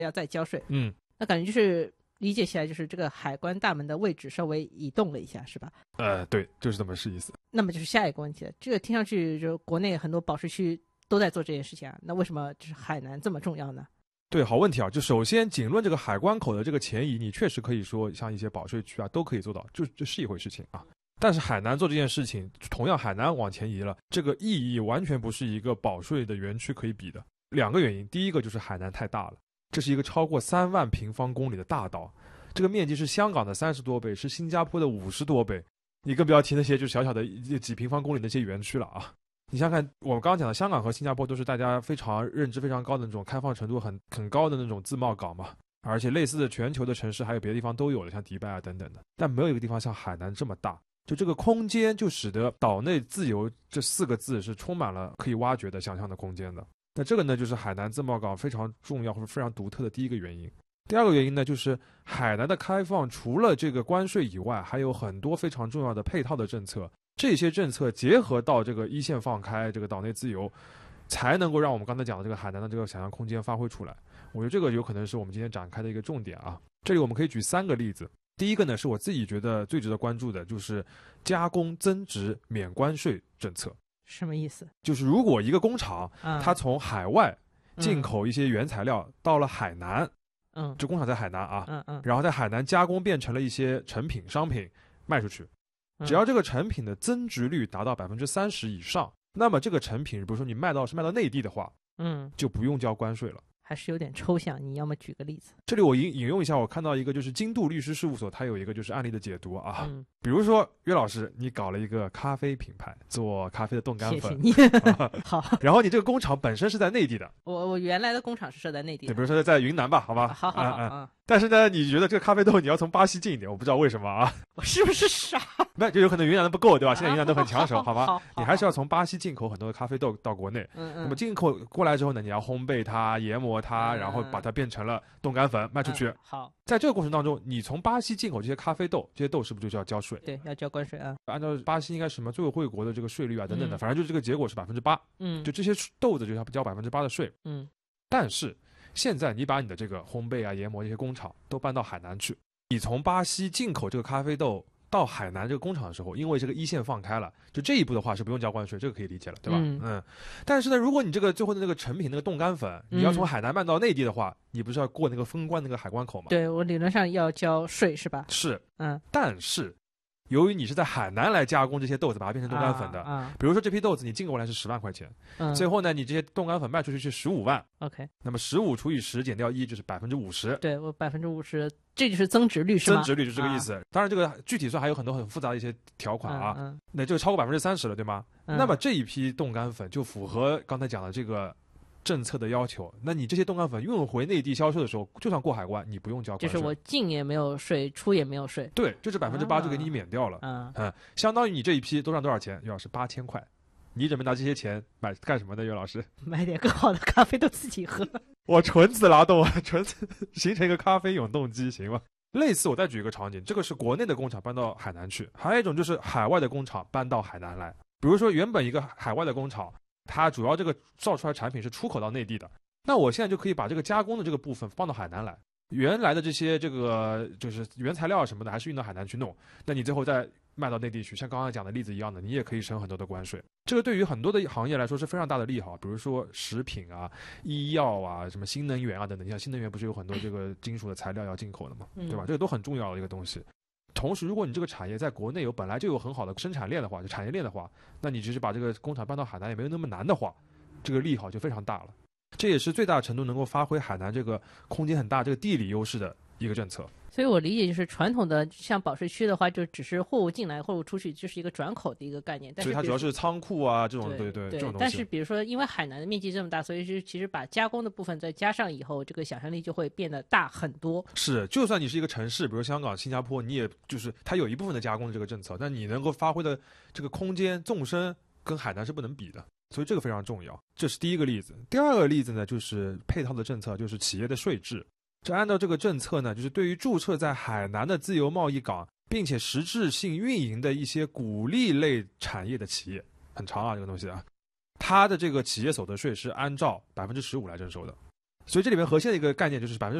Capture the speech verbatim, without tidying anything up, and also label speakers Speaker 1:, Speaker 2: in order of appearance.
Speaker 1: 要再交税。
Speaker 2: 嗯，
Speaker 1: 那感觉就是理解起来就是这个海关大门的位置稍微移动了一下，是吧？
Speaker 2: 呃，对，就是这么是意思。
Speaker 1: 那么就是下一个问题了，这个听上去就国内很多保税区都在做这件事情啊，那为什么就是海南这么重要呢？
Speaker 2: 对，好问题啊！就首先，仅论这个海关口的这个前移，你确实可以说像一些保税区啊都可以做到，就这是一回事情啊。但是海南做这件事情，同样海南往前移了，这个意义完全不是一个保税的园区可以比的。两个原因，第一个就是海南太大了，这是一个超过三万平方公里的大岛，这个面积是香港的三十多倍，是新加坡的五十多倍，你更不要提那些就小小的几平方公里的那些园区了啊。你想想看，我们刚刚讲的香港和新加坡都是大家非常认知非常高的那种开放程度很很高的那种自贸港嘛，而且类似的全球的城市还有别的地方都有了，像迪拜啊等等的，但没有一个地方像海南这么大。就这个空间就使得岛内自由这四个字是充满了可以挖掘的想象的空间的。那这个呢，就是海南自贸港非常重要或者非常独特的第一个原因。第二个原因呢，就是海南的开放除了这个关税以外，还有很多非常重要的配套的政策，这些政策结合到这个一线放开，这个岛内自由，才能够让我们刚才讲的这个海南的这个想象空间发挥出来。我觉得这个有可能是我们今天展开的一个重点啊。这里我们可以举三个例子。第一个呢，是我自己觉得最值得关注的，就是加工增值免关税政策。
Speaker 1: 什么意思？
Speaker 2: 就是如果一个工厂，
Speaker 1: 嗯、
Speaker 2: 它从海外进口一些原材料到了海南，
Speaker 1: 嗯，
Speaker 2: 这工厂在海南啊，
Speaker 1: 嗯嗯，
Speaker 2: 然后在海南加工变成了一些成品商品卖出去，只要这个成品的增值率达到百分之三十以上，那么这个成品，比如说你卖到是卖到内地的话，
Speaker 1: 嗯，
Speaker 2: 就不用交关税了。
Speaker 1: 还是有点抽象，你要么举个例子。
Speaker 2: 这里我引引用一下，我看到一个就是金度律师事务所，它有一个就是案例的解读啊。
Speaker 1: 嗯，
Speaker 2: 比如说岳老师，你搞了一个咖啡品牌，做咖啡的冻干粉，
Speaker 1: 谢谢你。好。
Speaker 2: 然后你这个工厂本身是在内地的，
Speaker 1: 我我原来的工厂是设在内地的，
Speaker 2: 对，比如说在云南吧，好吧。
Speaker 1: 啊、好好好、
Speaker 2: 嗯
Speaker 1: 嗯、
Speaker 2: 但是呢，你觉得这个咖啡豆你要从巴西进一点，我不知道为什么啊。
Speaker 1: 我是不是傻？
Speaker 2: 那就有可能云南的不够，对吧？现在云南都很抢手，
Speaker 1: 啊、
Speaker 2: 好吧？
Speaker 1: 好好好，
Speaker 2: 你还是要从巴西进口很多的咖啡豆到国内。
Speaker 1: 嗯嗯。
Speaker 2: 那么进口过来之后呢，你要烘焙它、研磨它，
Speaker 1: 嗯、
Speaker 2: 然后把它变成了冻干粉卖出去。
Speaker 1: 嗯、好，
Speaker 2: 在这个过程当中，你从巴西进口这些咖啡豆，这些豆是不是就要交税？
Speaker 1: 对，要交关税啊。
Speaker 2: 按照巴西应该什么最惠国的这个税率啊等等的，
Speaker 1: 嗯、
Speaker 2: 反正就是这个结果是百分之八。
Speaker 1: 嗯，
Speaker 2: 就这些豆子就要交百分之八的税。
Speaker 1: 嗯，
Speaker 2: 但是现在你把你的这个烘焙啊、研磨这些工厂都搬到海南去，你从巴西进口这个咖啡豆到海南这个工厂的时候，因为这个一线放开了，就这一步的话是不用交关税，这个可以理解了，对吧？
Speaker 1: 嗯。
Speaker 2: 嗯。但是呢，如果你这个最后的那个成品那个冻干粉，你要从海南卖到内地的话，嗯、你不是要过那个封关那个海关口吗？
Speaker 1: 对，我理论上要交税是吧？
Speaker 2: 是，
Speaker 1: 嗯。
Speaker 2: 但是由于你是在海南来加工这些豆子，把它变成冻干粉的，
Speaker 1: 啊啊、
Speaker 2: 比如说这批豆子你进过来是十万块钱，
Speaker 1: 嗯，
Speaker 2: 最后呢，你这些冻干粉卖出去是十五万
Speaker 1: ，OK，
Speaker 2: 那么十五除以十减掉一就是百分之五十，
Speaker 1: 对我百分之五十，这就是增值率是吗？
Speaker 2: 增值率就是这个意思。啊、当然，这个具体算还有很多很复杂的一些条款啊，
Speaker 1: 嗯嗯、
Speaker 2: 那就超过百分之三十了，对吗？
Speaker 1: 嗯、
Speaker 2: 那么这一批冻干粉就符合刚才讲的这个政策的要求，那你这些冻干粉运回内地销售的时候，就算过海关，你不用交关税，
Speaker 1: 就是我进也没有税，出也没有税，
Speaker 2: 对，就是百分之八就给你免掉了，
Speaker 1: 嗯
Speaker 2: 嗯，相当于你这一批都赚多少钱？岳老师八千块，你准备拿这些钱买干什么呢？岳老师
Speaker 1: 买点更好的咖啡豆自己喝。
Speaker 2: 我纯自拉动，纯形成一个咖啡永动机，行吗？类似，我再举一个场景，这个是国内的工厂搬到海南去，还有一种就是海外的工厂搬到海南来。比如说，原本一个海外的工厂，它主要这个造出来产品是出口到内地的，那我现在就可以把这个加工的这个部分放到海南来，原来的这些这个就是原材料什么的，还是运到海南去弄，那你最后再卖到内地去，像刚刚讲的例子一样的，你也可以省很多的关税。这个对于很多的行业来说是非常大的利好，比如说食品啊、医药啊、什么新能源啊等等。你像新能源不是有很多这个金属的材料要进口的嘛，对吧？这个都很重要的一个东西。同时，如果你这个产业在国内有本来就有很好的生产链的话，就产业链的话，那你只是把这个工厂搬到海南也没有那么难的话，这个利好就非常大了。这也是最大程度能够发挥海南这个空间很大、这个地理优势的一个政策。
Speaker 1: 所以我理解就是传统的像保税区的话，就只是货物进来货物出去，就是一个转口的一个概念。但是
Speaker 2: 所以它主要是仓库啊这种，
Speaker 1: 对
Speaker 2: 对
Speaker 1: 对, 对
Speaker 2: 这种东西。
Speaker 1: 但是比如说因为海南的面积这么大，所以是其实把加工的部分再加上以后，这个想象力就会变得大很多。
Speaker 2: 是，就算你是一个城市，比如香港、新加坡，你也就是它有一部分的加工的这个政策，但你能够发挥的这个空间纵深跟海南是不能比的。所以这个非常重要，这是第一个例子。第二个例子呢，就是配套的政策，就是企业的税制。这按照这个政策呢，就是对于注册在海南的自由贸易港，并且实质性运营的一些鼓励类产业的企业，很长啊这个东西啊，它的这个企业所得税是按照百分之十五来征收的。 所以这里面核心的一个概念就是百分之